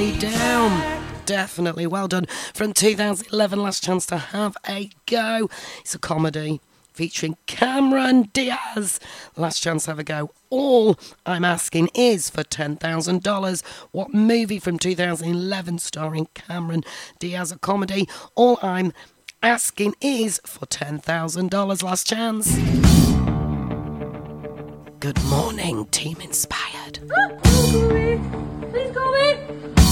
Me Down. Definitely well done. From 2011, Last Chance to Have a Go. It's a comedy featuring Cameron Diaz. Last Chance to Have a Go. All I'm asking is for $10,000. What movie from 2011 starring Cameron Diaz? A comedy. All I'm asking is for $10,000. Last chance. Good morning, Team Inspired. Please go in.